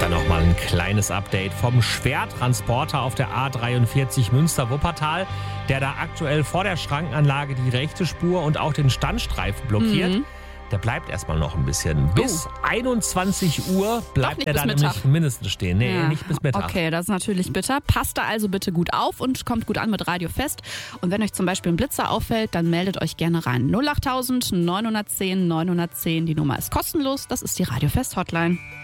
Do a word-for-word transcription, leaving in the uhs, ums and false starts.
Dann noch mal ein kleines Update vom Schwertransporter auf der A dreiundvierzig Münster-Wuppertal, der da aktuell vor der Schrankenanlage die rechte Spur und auch den Standstreifen blockiert. Mhm. Der bleibt erstmal noch ein bisschen. Bis oh. einundzwanzig Uhr bleibt er da nämlich mindestens stehen. Nee, ja. nicht bis Mittag. Okay, das ist natürlich bitter. Passt da also bitte gut auf und kommt gut an mit Radio Fest. Und wenn euch zum Beispiel ein Blitzer auffällt, dann meldet euch gerne rein. null achttausend neun eins null neun eins null. Die Nummer ist kostenlos. Das ist die Radio Fest Hotline.